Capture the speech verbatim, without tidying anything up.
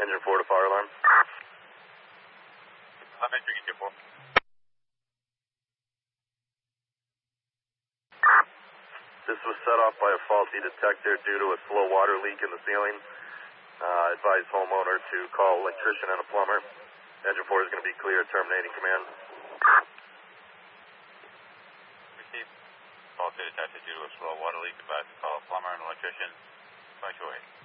Engine four to fire alarm. I'm entering engine four. This was set off by a faulty detector due to a slow water leak in the ceiling. Uh, advise homeowner to call electrician and a plumber. Engine four is going to be clear, terminating command. Received. Faulty detected due to a slow water leak. Advise to call a plumber and electrician. Punctuate.